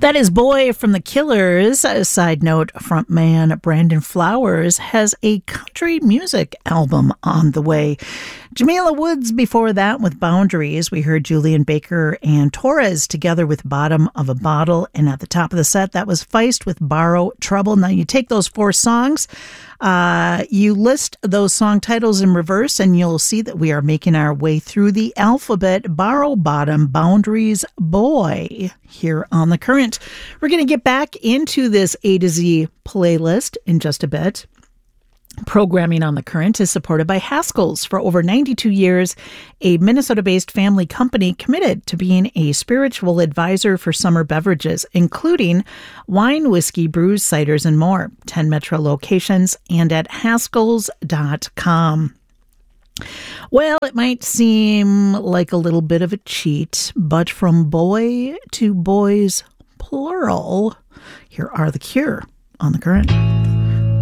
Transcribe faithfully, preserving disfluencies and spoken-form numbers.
That is Boy from the Killers. A side note, frontman Brandon Flowers has a country music album on the way. Jamila Woods before that with Boundaries. We heard Julian Baker and Torres together with Bottom of a Bottle. And at the top of the set, that was Feist with Borrow Trouble. Now you take those four songs, uh, you list those song titles in reverse, and you'll see that we are making our way through the alphabet. Borrow, Bottom, Boundaries, Boy here on The Current. We're going to get back into this A to Z playlist in just a bit. Programming on The Current is supported by Haskell's. For over ninety-two years, a Minnesota-based family company committed to being a spiritual advisor for summer beverages, including wine, whiskey, brews, ciders, and more. ten Metro locations and at haskells dot com. Well, it might seem like a little bit of a cheat, but from boy to boys, plural, here are The Cure on The Current.